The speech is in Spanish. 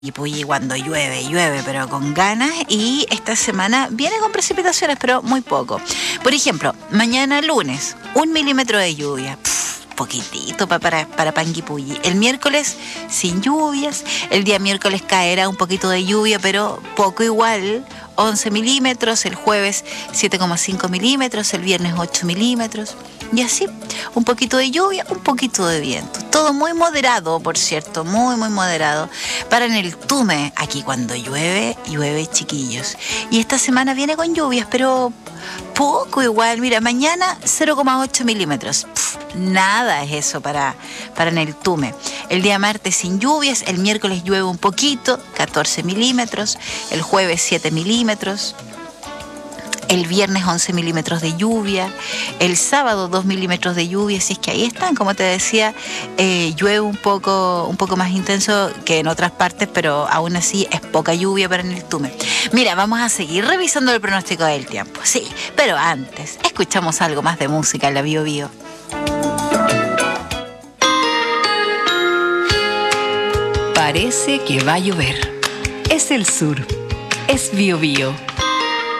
Y cuando llueve, llueve, pero con ganas. Y esta semana viene con precipitaciones, pero muy poco. Por ejemplo, mañana lunes, 1 milímetro de lluvia. Poquitito para Panguipulli. El miércoles sin lluvias. El día miércoles caerá un poquito de lluvia, pero poco igual. 11 milímetros. El jueves 7,5 milímetros. El viernes 8 milímetros. Y así, un poquito de lluvia, un poquito de viento. Todo muy moderado, por cierto, muy moderado. Para en el Tume, aquí cuando llueve, llueve, chiquillos. Y esta semana viene con lluvias, pero poco igual. Mira, mañana 0,8 milímetros. Nada es eso para en el Tume. El día martes sin lluvias, el miércoles llueve un poquito, 14 milímetros. El jueves 7 milímetros. El viernes 11 milímetros de lluvia, el sábado 2 milímetros de lluvia, si es que ahí están, como te decía, llueve un poco más intenso que en otras partes, pero aún así es poca lluvia para en el Tume. Mira, vamos a seguir revisando el pronóstico del tiempo, sí, pero antes, escuchamos algo más de música en la Bio Bio. Parece que va a llover. Es el sur, es Bio Bio.